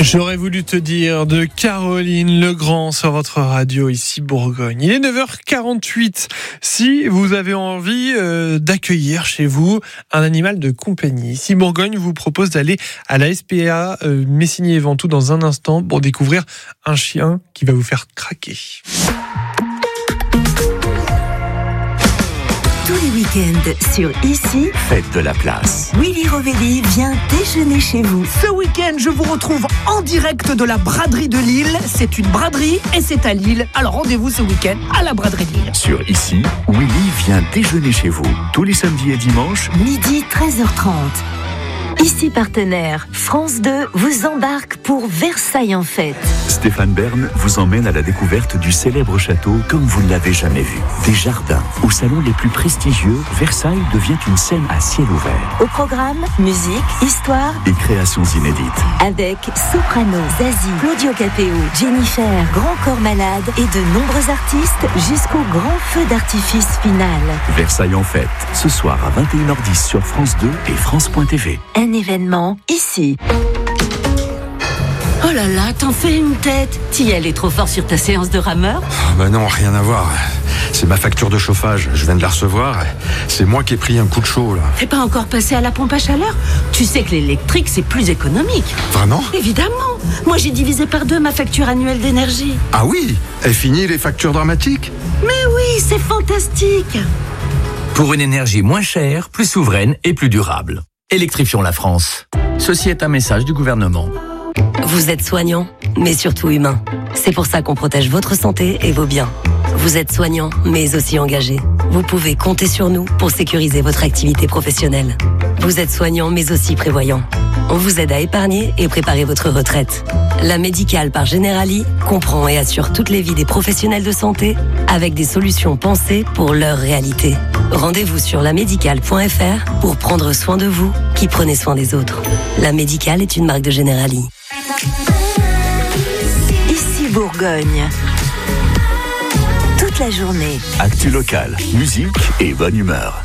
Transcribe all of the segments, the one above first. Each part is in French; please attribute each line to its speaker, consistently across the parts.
Speaker 1: J'aurais voulu te dire de Caroline Legrand sur votre radio ici Bourgogne. Il est 9h48. Si vous avez envie d'accueillir chez vous un animal de compagnie, ici Bourgogne vous propose d'aller à la SPA Messigny-et-Ventoux dans un instant pour découvrir un chien qui va vous faire craquer.
Speaker 2: Tous les week-ends sur Ici,
Speaker 3: Faites de la place.
Speaker 2: Willy Rovelli vient déjeuner chez vous.
Speaker 4: Ce week-end, je vous retrouve en direct de la braderie de Lille. C'est une braderie et c'est à Lille. Alors rendez-vous ce week-end à la braderie de Lille.
Speaker 3: Sur Ici, Willy vient déjeuner chez vous. Tous les samedis et dimanches,
Speaker 2: Midi 13h30. Ici partenaire, France 2 vous embarque pour Versailles en fête.
Speaker 3: Stéphane Bern vous emmène à la découverte du célèbre château comme vous ne l'avez jamais vu. Des jardins, aux salons les plus prestigieux, Versailles devient une scène à ciel ouvert.
Speaker 2: Au programme, musique, histoire
Speaker 3: Et créations inédites.
Speaker 2: avec Soprano, Zazie, Claudio Capéo, Jennifer, Grand Corps Malade et de nombreux artistes jusqu'au grand feu d'artifice final.
Speaker 3: Versailles en fête, ce soir à 21h10 sur France 2 et France.tv.
Speaker 2: Un événement ici.
Speaker 5: Oh là là, t'en fais une tête. T'y es allé trop fort sur ta séance de rameur?
Speaker 6: Bah non, rien à voir. C'est ma facture de chauffage, je viens de la recevoir. C'est moi qui ai pris un coup de chaud là.
Speaker 5: T'es pas encore passé à la pompe à chaleur? Tu sais que l'électrique, c'est plus économique.
Speaker 6: Vraiment?
Speaker 5: Évidemment. Moi, j'ai divisé par 2 ma facture annuelle d'énergie.
Speaker 6: Ah oui? Et fini les factures dramatiques?
Speaker 5: Mais oui, c'est fantastique.
Speaker 7: Pour une énergie moins chère, plus souveraine et plus durable. Électrifions la France. Ceci est un message du gouvernement.
Speaker 8: Vous êtes soignant, mais surtout humain. C'est pour ça qu'on protège votre santé et vos biens. Vous êtes soignant, mais aussi engagé. Vous pouvez compter sur nous pour sécuriser votre activité professionnelle. Vous êtes soignant, mais aussi prévoyant. On vous aide à épargner et préparer votre retraite. La Médicale par Generali comprend et assure toutes les vies des professionnels de santé avec des solutions pensées pour leur réalité. Rendez-vous sur lamédicale.fr pour prendre soin de vous qui prenez soin des autres. La Médicale est une marque de Generali.
Speaker 2: Ici Bourgogne. Toute la journée.
Speaker 3: Actu local, musique et bonne humeur.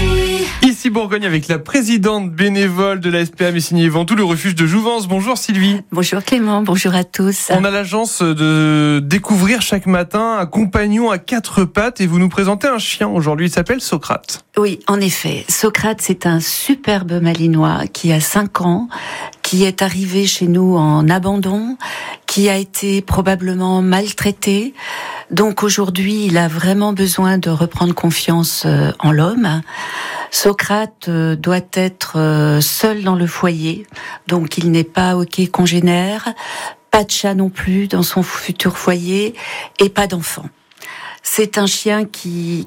Speaker 1: Ici Bourgogne avec la présidente bénévole de la SPA Messigny-et-Ventoux, le refuge de Jouvence. Bonjour Sylvie.
Speaker 9: Bonjour Clément, bonjour à tous.
Speaker 1: On a la chance de découvrir chaque matin un compagnon à 4 pattes et vous nous présentez un chien aujourd'hui, il s'appelle Socrate.
Speaker 9: Oui, en effet, Socrate, c'est un superbe malinois qui a 5 ans, qui est arrivé chez nous en abandon, qui a été probablement maltraité. Donc aujourd'hui, il a vraiment besoin de reprendre confiance en l'homme. Socrate doit être seul dans le foyer, donc il n'est pas congénère, pas de chat non plus dans son futur foyer et pas d'enfant. C'est un chien qui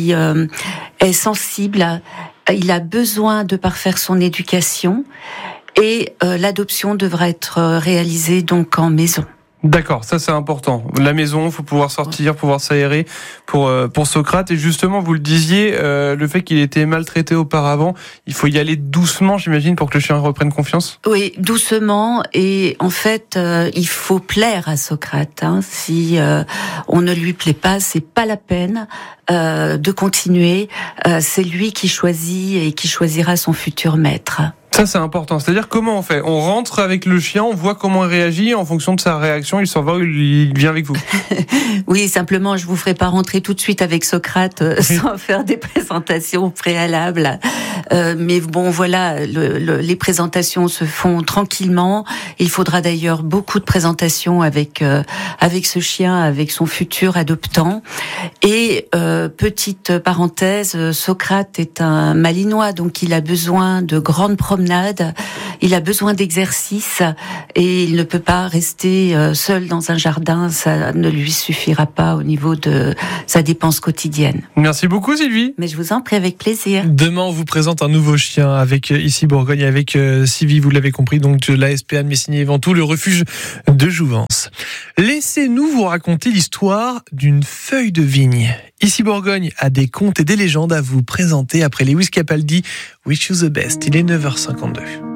Speaker 9: est sensible, il a besoin de parfaire son éducation et l'adoption devra être réalisée donc en maison.
Speaker 1: D'accord, ça c'est important. La maison, faut pouvoir sortir, pouvoir s'aérer pour Socrate. Et justement, vous le disiez, le fait qu'il ait été maltraité auparavant, il faut y aller doucement, j'imagine, pour que le chien reprenne confiance.
Speaker 9: Oui, doucement. Et en fait, il faut plaire à Socrate. Si on ne lui plaît pas, c'est pas la peine de continuer. C'est lui qui choisit et qui choisira son futur maître.
Speaker 1: Ça, c'est important. C'est-à-dire, comment on fait? On rentre avec le chien, on voit comment il réagit, en fonction de sa réaction, il s'en va ou il vient avec vous?
Speaker 9: Oui, simplement, je vous ferai pas rentrer tout de suite avec Socrate sans faire des présentations préalables. Mais bon, voilà, les présentations se font tranquillement. Il faudra d'ailleurs beaucoup de présentations avec ce chien, avec son futur adoptant. Et petite parenthèse, Socrate est un malinois, donc il a besoin de grandes promenades. Il a besoin d'exercice et il ne peut pas rester seul dans un jardin. Ça ne lui suffira pas au niveau de sa dépense quotidienne.
Speaker 1: Merci beaucoup Sylvie.
Speaker 9: Mais je vous en prie, avec plaisir.
Speaker 1: Demain, on vous présente un nouveau chien avec ici Bourgogne, avec Sylvie, vous l'avez compris, donc de la SPA de Messigny-et-Ventoux, le refuge de Jouvence. Laissez-nous vous raconter l'histoire d'une feuille de vigne. Ici Bourgogne a des contes et des légendes à vous présenter après Lewis Capaldi, We Choose the Best. Il est 9h52.